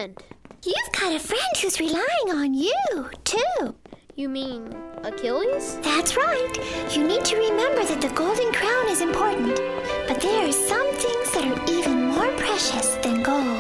friend. You've got a friend who's relying on you, too. You mean Achilles? That's right. You need to remember that the golden crown is important. But there are some things that are even more precious than gold.